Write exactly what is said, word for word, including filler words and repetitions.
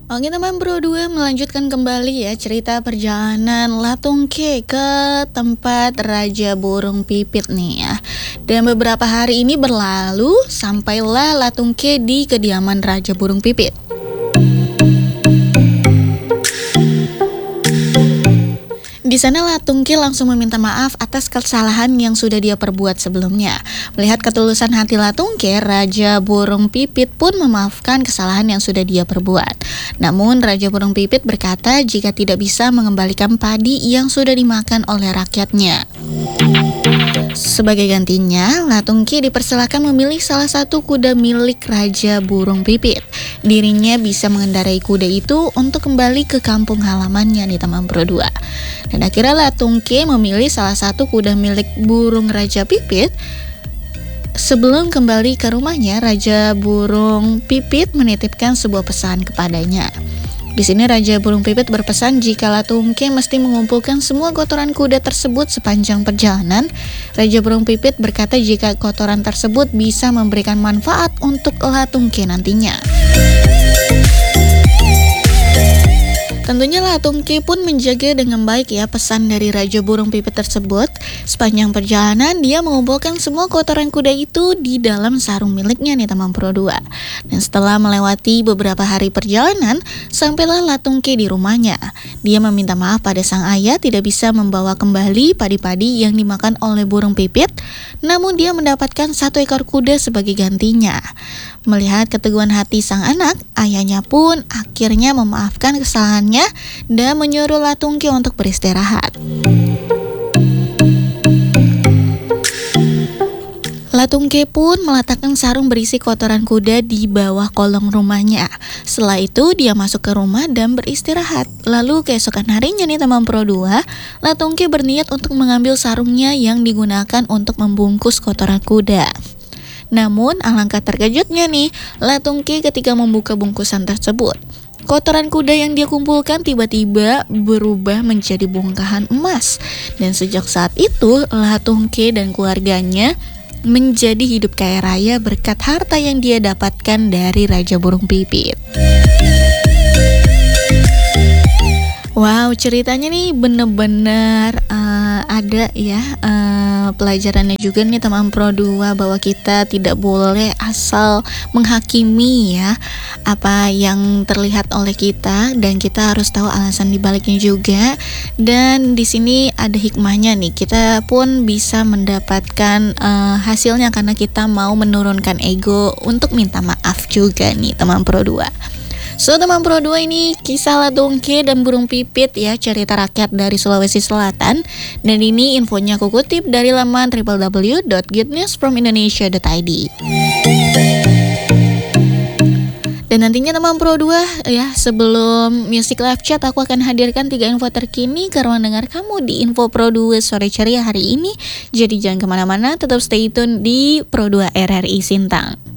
Oke teman Bro dua melanjutkan kembali ya cerita perjalanan Latungke ke tempat Raja Burung Pipit nih ya. Dan beberapa hari ini berlalu sampailah Latungke di kediaman Raja Burung Pipit. Di sana Latungke langsung meminta maaf atas kesalahan yang sudah dia perbuat sebelumnya. Melihat ketulusan hati Latungke, Raja Burung Pipit pun memaafkan kesalahan yang sudah dia perbuat. Namun Raja Burung Pipit berkata jika tidak bisa mengembalikan padi yang sudah dimakan oleh rakyatnya. Sebagai gantinya, Latungke dipersilakan memilih salah satu kuda milik Raja Burung Pipit. Dirinya bisa mengendarai kuda itu untuk kembali ke kampung halamannya nih teman Bro dua. Dan akhirnya Latungke memilih salah satu kuda milik burung Raja Pipit. Sebelum kembali ke rumahnya, Raja Burung Pipit menitipkan sebuah pesan kepadanya. Di sini Raja Burung Pipit berpesan jika Latungke mesti mengumpulkan semua kotoran kuda tersebut sepanjang perjalanan. Raja Burung Pipit berkata jika kotoran tersebut bisa memberikan manfaat untuk Latungke nantinya. Tentunya Latungke pun menjaga dengan baik ya pesan dari Raja Burung Pipit tersebut. Sepanjang perjalanan dia mengumpulkan semua kotoran kuda itu di dalam sarung miliknya nih teman Pro dua. Dan setelah melewati beberapa hari perjalanan, sampailah Latungke di rumahnya. Dia meminta maaf pada sang ayah tidak bisa membawa kembali padi-padi yang dimakan oleh burung pipit, namun dia mendapatkan satu ekor kuda sebagai gantinya. Melihat keteguhan hati sang anak, ayahnya pun akhirnya memaafkan kesalahannya dan menyuruh Latungke untuk beristirahat. Latungke pun meletakkan sarung berisi kotoran kuda di bawah kolong rumahnya. Setelah itu dia masuk ke rumah dan beristirahat. Lalu keesokan harinya nih teman Pro dua, Latungke berniat untuk mengambil sarungnya yang digunakan untuk membungkus kotoran kuda. Namun alangkah terkejutnya nih Latungke ketika membuka bungkusan tersebut. Kotoran kuda yang dia kumpulkan tiba-tiba berubah menjadi bongkahan emas. Dan sejak saat itu Latungke dan keluarganya menjadi hidup kaya raya berkat harta yang dia dapatkan dari Raja Burung Pipit. Wow, ceritanya nih bener-bener uh, ada ya uh, pelajarannya juga nih teman Pro dua bahwa kita tidak boleh asal menghakimi ya apa yang terlihat oleh kita, dan kita harus tahu alasan dibaliknya juga. Dan di sini ada hikmahnya nih, kita pun bisa mendapatkan uh, hasilnya karena kita mau menurunkan ego untuk minta maaf juga nih teman Pro dua. So teman Pro dua, ini kisah Latungke dan burung pipit ya, cerita rakyat dari Sulawesi Selatan. Dan ini infonya aku kutip dari laman w w w dot good news from indonesia dot i d. Dan nantinya teman Pro dua ya, sebelum Music Live Chat aku akan hadirkan tiga info terkini ke ruang dengar kamu di Info Pro dua sore ceria hari ini. Jadi jangan kemana-mana, tetap stay tune di Pro dua R R I Sintang.